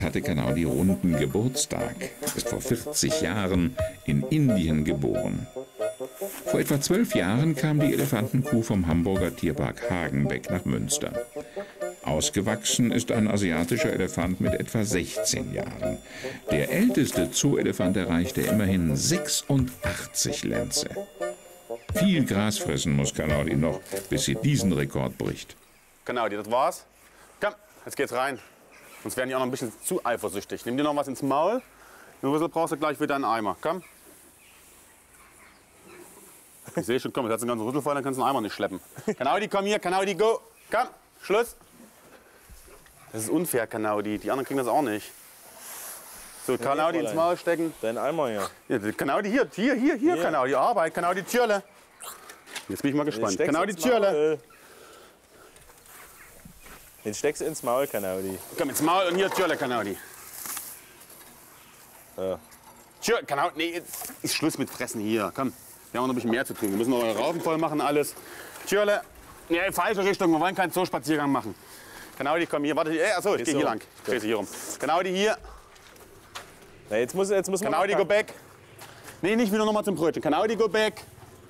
hatte Kanaudi runden Geburtstag, ist vor 40 Jahren in Indien geboren. Vor etwa 12 Jahren kam die Elefantenkuh vom Hamburger Tierpark Hagenbeck nach Münster. Ausgewachsen ist ein asiatischer Elefant mit etwa 16 Jahren. Der älteste Zooelefant erreichte immerhin 86 Lenze. Viel Gras fressen muss Kanaudi noch, bis sie diesen Rekord bricht. Kanaudi, das war's. Komm, jetzt geht's rein. Sonst werden die auch noch ein bisschen zu eifersüchtig. Nimm dir noch was ins Maul. Den Rüssel brauchst du gleich wieder einen Eimer. Komm. Ich sehe schon, komm, jetzt hast du einen ganzen Rüssel voll, dann kannst du einen Eimer nicht schleppen. Kanaudi, komm hier, Kanaudi, go. Komm, Schluss. Das ist unfair, Kanaudi. Die anderen kriegen das auch nicht. So, Kanaudi ins Maul stecken. Dein Eimer hier. Ja, Kanaudi, hier, Kanaudi, Arbeit, Kanaudi, Türle. Jetzt bin ich mal gespannt. Kanaudi, Türle. Jetzt steckst du ins Maul, Kanaudi. Komm ins Maul und hier Türle, Kanaudi. Ja. Türle, Kanaudi, nee, jetzt ist Schluss mit Fressen hier. Komm, wir haben noch ein bisschen mehr zu tun. Wir müssen noch eure Raufen voll machen, alles. Türle, nee, falsche Richtung, wir wollen keinen Zoospaziergang machen. Kanaudi, komm hier, warte, achso, ich gehe hier lang. Ich drehe sie hier rum. Kanaudi, hier. Na, jetzt muss man. Kanaudi, go back. Nee, nicht wieder nochmal zum Brötchen. Kanaudi, go back.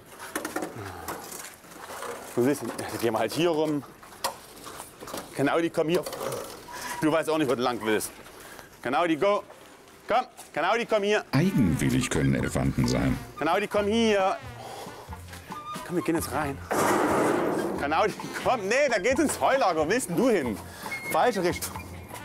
Du siehst, gehen wir halt hier rum. Kanaudi, komm hier. Du weißt auch nicht, wo du lang willst. Kanaudi, go. Komm, Kanaudi, komm hier. Eigenwillig können Elefanten sein. Kanaudi, komm hier. Komm, wir gehen jetzt rein. Kanaudi, komm. Nee, da geht's ins Heulager. Wo willst denn du hin? Falsche Richtung.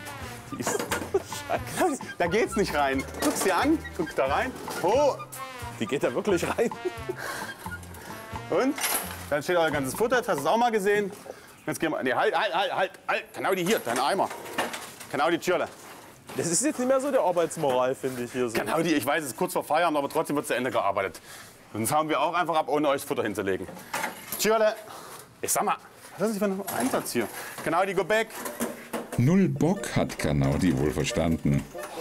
Kanaudi, da geht's nicht rein. Guck's dir an. Guck da rein. Oh. Die geht da wirklich rein. Und? Dann steht euer ganzes Futter. Jetzt hast du es auch mal gesehen. Jetzt gehen wir. Nee, halt. Kanaudi, hier, dein Eimer. Kanaudi, Türle. Das ist jetzt nicht mehr so der Arbeitsmoral, finde ich hier so. Kanaudi, ich weiß, es ist kurz vor Feierabend, aber trotzdem wird zu Ende gearbeitet. Sonst hauen wir auch einfach ab, ohne euch das Futter hinzulegen. Türle. Ich sag mal, was ist das für ein Einsatz hier? Kanaudi, go back. Null Bock hat Kanaudi wohl verstanden.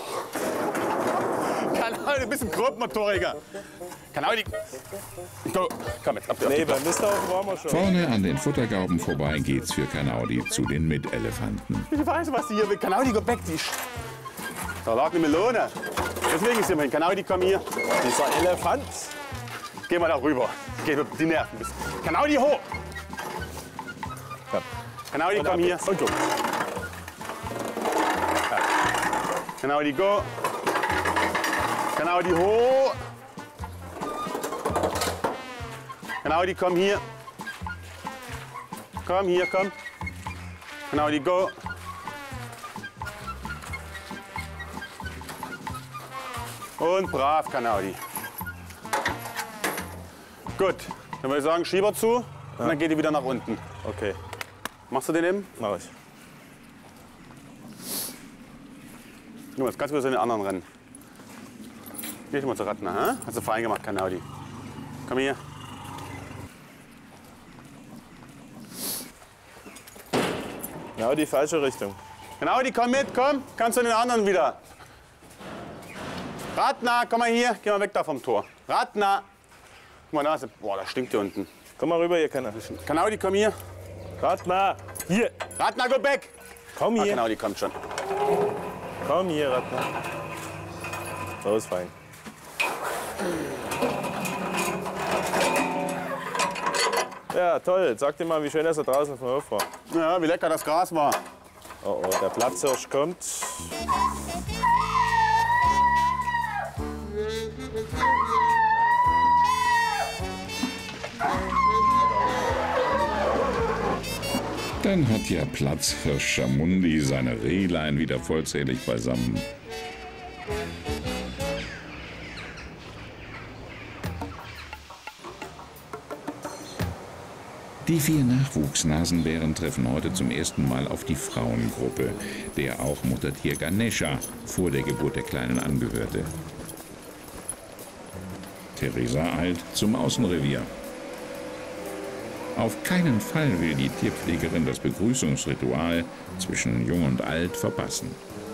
Kanaudi, du bist ein Grobmotoriker. Kanaudi, go. Komm jetzt, ab Nee, beim Misthaufen waren wir schon. Vorne an den Futtergauben vorbei geht's für Kanaudi zu den Mitelefanten. Ich weiß, was sie hier will. Kanaudi, go back. Da lag eine Melone. Deswegen ist sie immerhin. Kanaudi, komm hier. Dieser Elefant. Geh mal da rüber. Geh die Nerven ein bisschen. Kanaudi, hoch. Komm. Kanaudi, komm hier. Und go. Kanaudi, go. Kanaudi, hoch. Kanaudi, komm hier. Komm hier, komm. Kanaudi, go. Und brav, Kanaudi. Gut, dann würde ich sagen, Schieber zu und dann geht die wieder nach unten. Okay, Machst du den eben? mach ich. Guck mal, jetzt kannst du wieder in den anderen rennen. Geh schon mal zur Ratner, hä? Hast du fein gemacht, Kanaudi. Komm hier. Genau die falsche Richtung. Kanaudi, komm mit, komm. Kannst du den anderen wieder. Ratner, komm mal hier. Geh mal weg da vom Tor. Ratner. Guck mal, da ist der. Boah, da stinkt hier unten. Komm mal rüber hier, Kanner. Kanaudi, komm hier. Ratner, hier. Ratner, go back. Komm Ah, hier. Kanaudi kommt schon. Komm hier, Ratner. So ist fein. Ja, toll. Sag dir mal, wie schön das da draußen auf dem Hof war. Ja, wie lecker das Gras war. Oh, oh, der Platzhirsch kommt. Dann hat ja Platzhirsch Chamundi seine Rehlein wieder vollzählig beisammen. Die 4 Nachwuchsnasenbären treffen heute zum ersten Mal auf die Frauengruppe, der auch Muttertier Ganesha vor der Geburt der Kleinen angehörte. Theresa eilt zum Außenrevier. Auf keinen Fall will die Tierpflegerin das Begrüßungsritual zwischen Jung und Alt verpassen.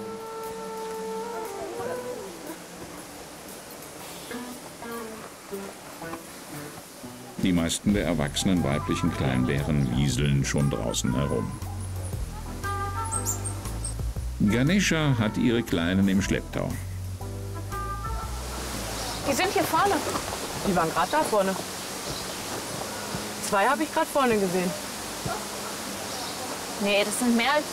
Die meisten der erwachsenen weiblichen Kleinbären wieseln schon draußen herum. Ganesha hat ihre Kleinen im Schlepptau. Die sind hier vorne. Die waren gerade da vorne. 2 habe ich gerade vorne gesehen. Nee, das sind mehr als...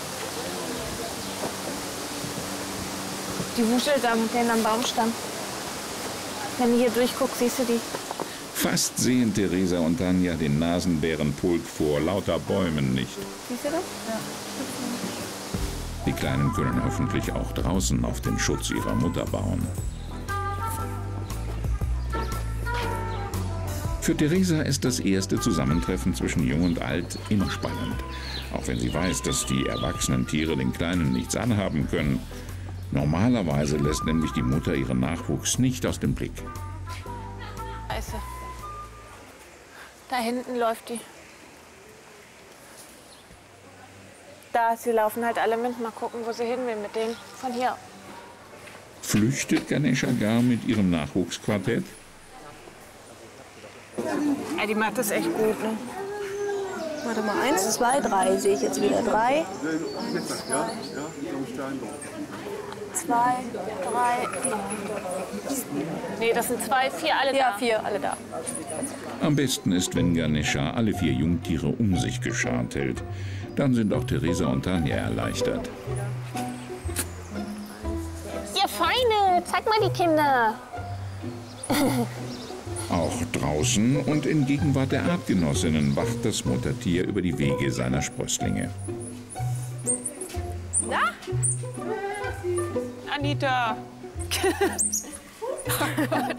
Die wuschelt da mit denen am Baumstamm. Wenn du hier durchguckst, siehst du die. Fast sehen Theresa und Tanja den Nasenbärenpulk vor lauter Bäumen nicht. Siehst du das? Ja. Die Kleinen können hoffentlich auch draußen auf den Schutz ihrer Mutter bauen. Für Theresa ist das erste Zusammentreffen zwischen Jung und Alt immer spannend. Auch wenn sie weiß, dass die erwachsenen Tiere den Kleinen nichts anhaben können. Normalerweise lässt nämlich die Mutter ihren Nachwuchs nicht aus dem Blick. Scheiße. Da hinten läuft die. Da, sie laufen halt alle mit. Mal gucken, wo sie hin will mit denen. Von hier. Flüchtet Ganesha gar mit ihrem Nachwuchsquartett? Ja, die macht das echt gut, ne? Warte mal, 1, 2, 3 sehe ich jetzt wieder. 3. 2, 3. Nee, das sind 2, 4, alle Ja, da. 4, alle da. Am besten ist, wenn Ganesha alle 4 Jungtiere um sich geschart hält. Dann sind auch Theresa und Tanja erleichtert. Ihr Feine, zeig mal die Kinder. Auch draußen und in Gegenwart der Artgenossinnen wacht das Muttertier über die Wege seiner Sprösslinge. Na? Anita. Oh Gott.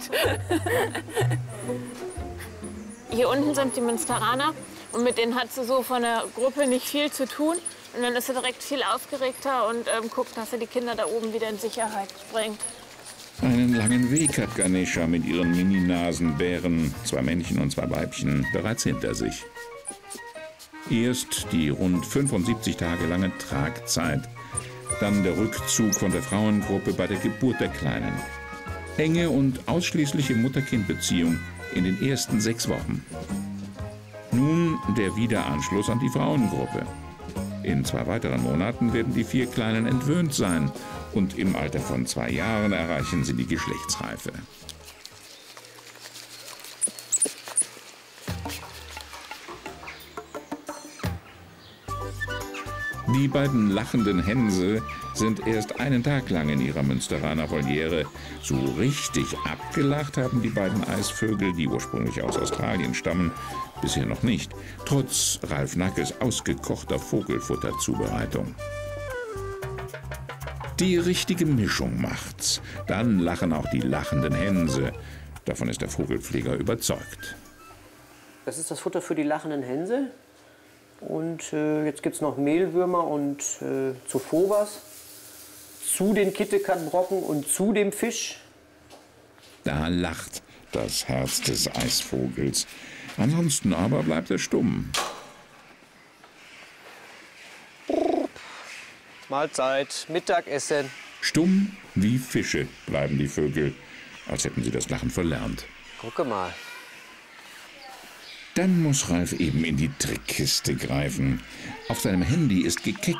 Hier unten sind die Münsteraner und mit denen hat sie so von der Gruppe nicht viel zu tun. Und dann ist sie direkt viel aufgeregter und guckt, dass sie die Kinder da oben wieder in Sicherheit bringt. Einen langen Weg hat Ganesha mit ihren Mini-Nasenbären, 2 Männchen und 2 Weibchen, bereits hinter sich. Erst die rund 75 Tage lange Tragzeit, dann der Rückzug von der Frauengruppe bei der Geburt der Kleinen. Enge und ausschließliche Mutter-Kind-Beziehung in den ersten 6 Wochen. Nun der Wiederanschluss an die Frauengruppe. In 2 weiteren Monaten werden die 4 Kleinen entwöhnt sein und im Alter von 2 Jahren erreichen sie die Geschlechtsreife. Die beiden lachenden Hänse sind erst einen Tag lang in ihrer Münsteraner Voliere. So richtig abgelacht haben die beiden Eisvögel, die ursprünglich aus Australien stammen, bisher noch nicht, trotz Ralf Nackes ausgekochter Vogelfutterzubereitung. Die richtige Mischung macht's. Dann lachen auch die lachenden Hänse. Davon ist der Vogelpfleger überzeugt. Das ist das Futter für die lachenden Hänse. Und jetzt gibt es noch Mehlwürmer und Zophobas zu den Kittekatbrocken und zu dem Fisch. Da lacht das Herz des Eisvogels. Ansonsten aber bleibt er stumm. Mahlzeit, Mittagessen. Stumm wie Fische bleiben die Vögel, als hätten sie das Lachen verlernt. Gucke mal. Dann muss Ralf eben in die Trickkiste greifen. Auf seinem Handy ist gekeck